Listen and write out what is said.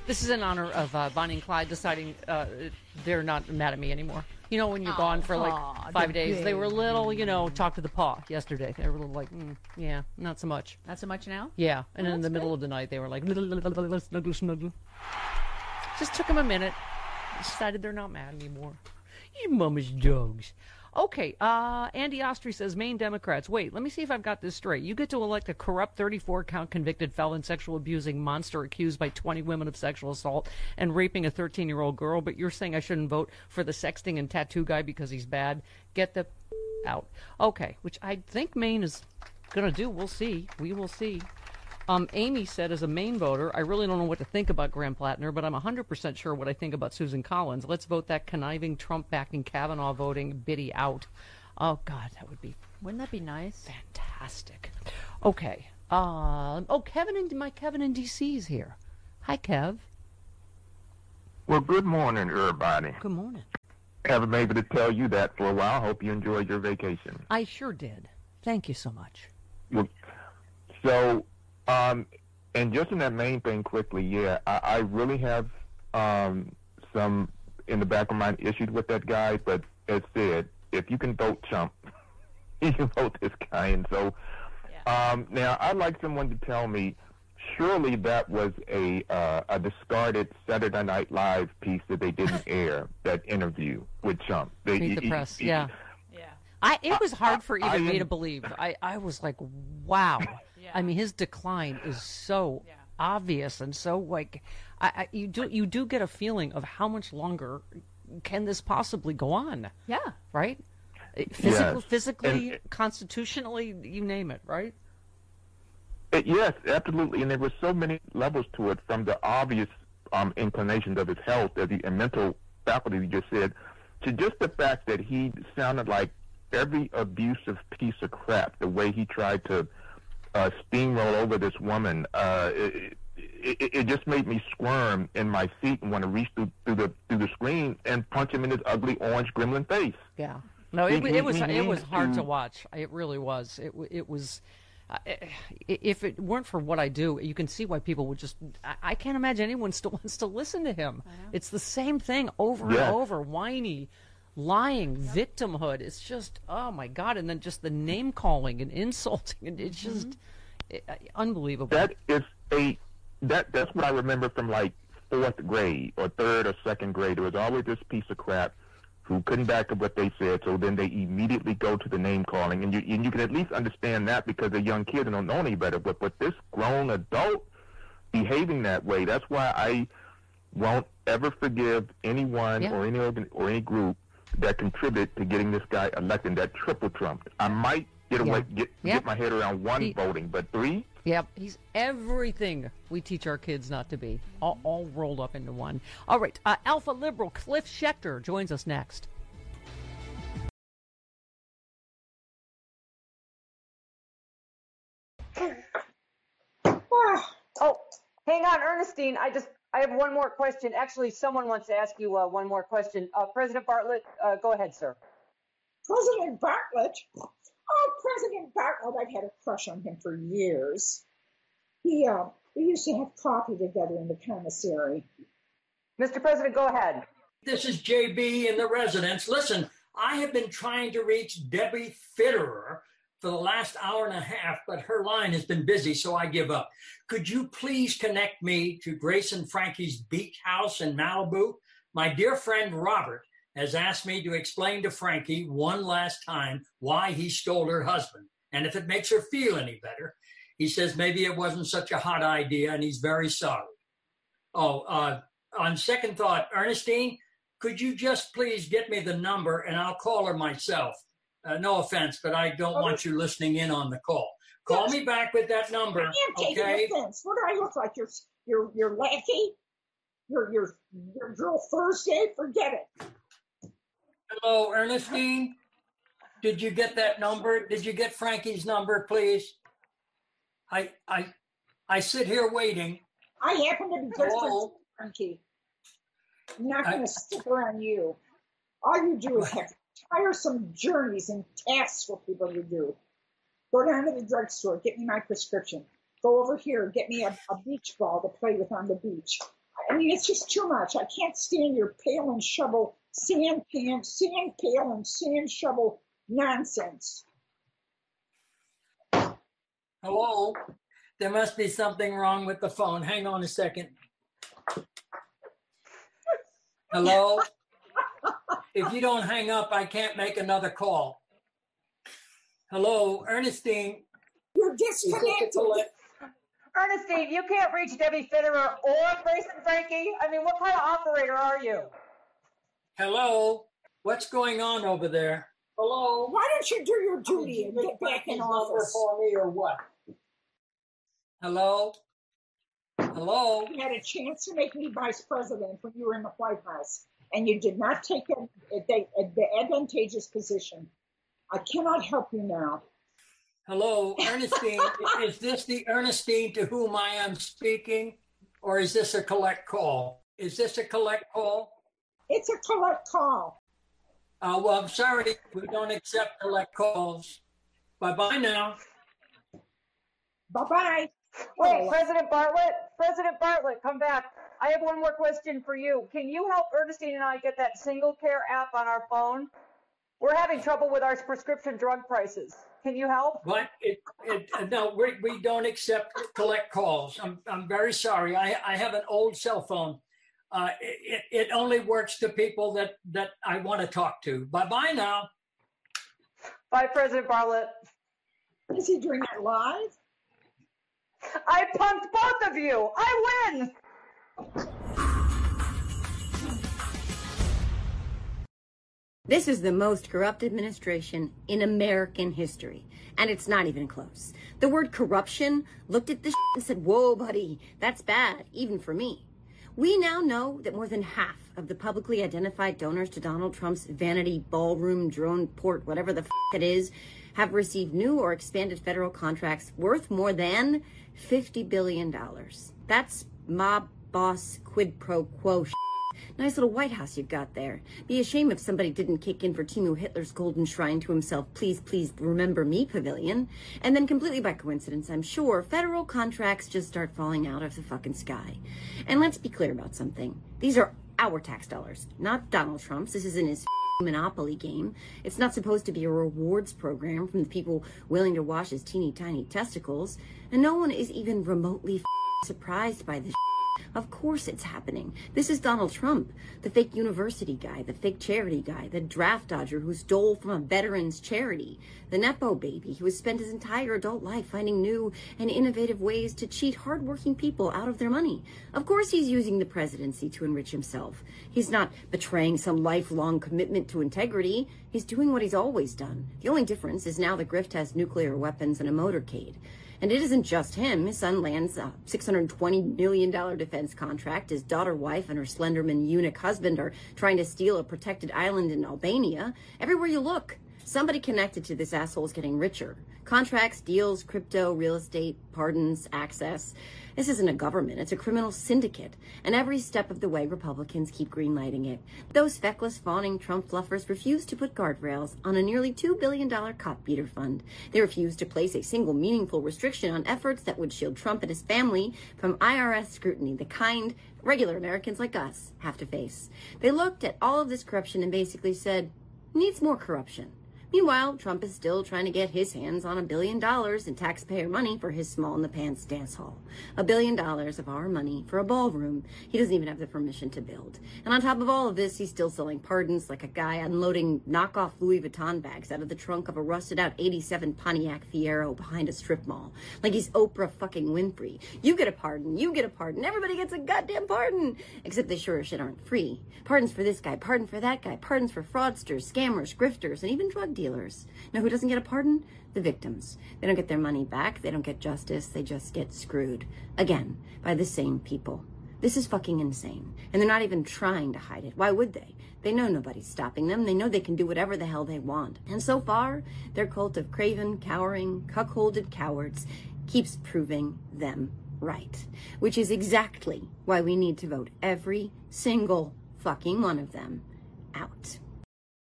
This is in honor of Bonnie and Clyde deciding they're not mad at me anymore. You know, when you're gone for like 5 days, they were a little, talk to the paw yesterday. They were a little like, yeah, not so much. Not so much now? Yeah, and in the middle of the night, they were like, snuggle, snuggle. Just took them a minute. Decided they're not mad anymore. You mama's dogs. Okay, Andy Ostry says, Maine Democrats. Wait, let me see if I've got this straight. You get to elect a corrupt 34-count convicted felon sexual abusing monster accused by 20 women of sexual assault and raping a 13-year-old girl, but you're saying I shouldn't vote for the sexting and tattoo guy because he's bad? Get the out. Okay, which I think Maine is going to do. We'll see. We will see. Amy said, as a Maine voter, I really don't know what to think about Graham Plattner, but I'm 100% sure what I think about Susan Collins. Let's vote that conniving, Trump-backing, Kavanaugh voting biddy out. Oh, God, that would be... Wouldn't that be nice? Fantastic. Okay. Kevin in D.C. is here. Hi, Kev. Well, good morning, everybody. Good morning. Haven't been able to tell you that for a while. Hope you enjoyed your vacation. I sure did. Thank you so much. Well, so... and just in that main thing quickly, yeah, I really have some in the back of my mind issues with that guy, but as said, if you can vote Trump, you can vote this guy. And so now I'd like someone to tell me, surely that was a discarded Saturday Night Live piece that they didn't air, that interview with Trump. Meet the press, yeah. It was hard for even me to believe. I was like, wow. Yeah. I mean, his decline is so obvious and so like, you do get a feeling of how much longer can this possibly go on? Yeah. Right? Physically, and, constitutionally, you name it, right? Yes, absolutely. And there were so many levels to it, from the obvious inclinations of his health and mental faculty you just said, to just the fact that he sounded like every abusive piece of crap, the way he tried to steamroll over this woman, it just made me squirm in my seat and want to reach through the screen and punch him in his ugly orange gremlin face. Yeah, no, it was hard to watch. It really was. It was. If it weren't for what I do, you can see why people would just. I can't imagine anyone still wants to listen to him. It's the same thing over and over, whiny. Lying, victimhood. It's just, oh my God. And then just the name calling and insulting. And it's just unbelievable. That's what I remember from like fourth grade or third or second grade. There was always this piece of crap who couldn't back up what they said. So then they immediately go to the name calling. And you can at least understand that because they're young kids and don't know any better. But this grown adult behaving that way, that's why I won't ever forgive anyone or any group that contribute to getting this guy elected, that triple Trump. I might get my head around one voting, but three? Yep, he's everything we teach our kids not to be, all rolled up into one. All right, Alpha Liberal Cliff Schechter joins us next. Oh, hang on, Ernestine. I have one more question. Actually, someone wants to ask you one more question. President Bartlett, go ahead, sir. President Bartlett? Oh, President Bartlett, I've had a crush on him for years. We used to have coffee together in the commissary. Mr. President, go ahead. This is JB in the residence. Listen, I have been trying to reach Debbie Fitterer for the last hour and a half, but her line has been busy, so I give up. Could you please connect me to Grace and Frankie's beach house in Malibu? My dear friend Robert has asked me to explain to Frankie one last time why he stole her husband. And if it makes her feel any better, he says maybe it wasn't such a hot idea and he's very sorry. On second thought, Ernestine, could you just please get me the number and I'll call her myself? No offense, but I don't want you listening in on the call. Call me back with that number, I am taking offense. What do I look like? Your lackey? Your girl Thursday? Forget it. Hello, Ernestine. Did you get that number? Did you get Frankie's number, please? I sit here waiting. I happen to be just Frankie. I'm not going to stick around you. All you do is have tiresome journeys and tasks for people to do. Go down to the drugstore, get me my prescription. Go over here, get me a beach ball to play with on the beach. I mean, it's just too much. I can't stand your pail and shovel, sand pail and sand shovel nonsense. Hello? There must be something wrong with the phone. Hang on a second. Hello? If you don't hang up, I can't make another call. Hello, Ernestine. You're disconnected. Ernestine, you can't reach Debbie Fitterer or Grace and Frankie. I mean, what kind of operator are you? Hello? What's going on over there? Hello? Why don't you do your duty and get back in office? For me or what? Hello? Hello? You had a chance to make me vice president when you were in the White House, and you did not take the advantageous position. I cannot help you now. Hello, Ernestine. Is this the Ernestine to whom I am speaking, or is this a collect call? Is this a collect call? It's a collect call. Well, I'm sorry, we don't accept collect calls. Bye-bye now. Bye-bye. Wait, President Bartlett, come back. I have one more question for you. Can you help Ernestine and I get that Single Care app on our phone? We're having trouble with our prescription drug prices. Can you help? But no, we don't accept collect calls. I'm very sorry. I have an old cell phone. It only works to people that I want to talk to. Bye-bye now. Bye, President Bartlett. Is he doing it live? I punked both of you. I win. This is the most corrupt administration in American history, and it's not even close. The word corruption looked at this and said, whoa, buddy, that's bad, even for me. We now know that more than half of the publicly identified donors to Donald Trump's vanity ballroom drone port, whatever the it is, have received new or expanded federal contracts worth more than $50 billion. That's mob boss quid pro quo. Nice little White House you've got there. Be a shame if somebody didn't kick in for Timo Hitler's golden shrine to himself, please, please remember me pavilion. And then completely by coincidence, I'm sure, federal contracts just start falling out of the fucking sky. And let's be clear about something. These are our tax dollars, not Donald Trump's. This isn't his monopoly game. It's not supposed to be a rewards program from the people willing to wash his teeny tiny testicles. And no one is even remotely surprised by this. Of course it's happening. This is Donald Trump, the fake university guy, the fake charity guy, the draft dodger who stole from a veterans charity, the Nepo baby who has spent his entire adult life finding new and innovative ways to cheat hardworking people out of their money. Of course he's using the presidency to enrich himself. He's not betraying some lifelong commitment to integrity. He's doing what he's always done. The only difference is now the grift has nuclear weapons and a motorcade. And it isn't just him. His son lands a $620 million defense contract. His daughter wife and her Slenderman eunuch husband are trying to steal a protected island in Albania. Everywhere you look, somebody connected to this asshole is getting richer. Contracts, deals, crypto, real estate, pardons, access. This isn't a government. It's a criminal syndicate. And every step of the way, Republicans keep greenlighting it. Those feckless, fawning Trump fluffers refuse to put guardrails on a nearly $2 billion cop beater fund. They refuse to place a single meaningful restriction on efforts that would shield Trump and his family from IRS scrutiny, the kind regular Americans like us have to face. They looked at all of this corruption and basically said, needs more corruption. Meanwhile, Trump is still trying to get his hands on $1 billion in taxpayer money for his small-in-the-pants dance hall. $1 billion of our money for a ballroom he doesn't even have the permission to build. And on top of all of this, he's still selling pardons like a guy unloading knockoff Louis Vuitton bags out of the trunk of a rusted-out 87 Pontiac Fiero behind a strip mall. Like he's Oprah fucking Winfrey. You get a pardon, you get a pardon, everybody gets a goddamn pardon! Except they sure as shit aren't free. Pardons for this guy, pardon for that guy, pardons for fraudsters, scammers, grifters, and even drug dealers. Now, who doesn't get a pardon? The victims. They don't get their money back. They don't get justice. They just get screwed. Again, by the same people. This is fucking insane. And they're not even trying to hide it. Why would they? They know nobody's stopping them. They know they can do whatever the hell they want. And so far, their cult of craven, cowering, cuckolded cowards keeps proving them right. Which is exactly why we need to vote every single fucking one of them out.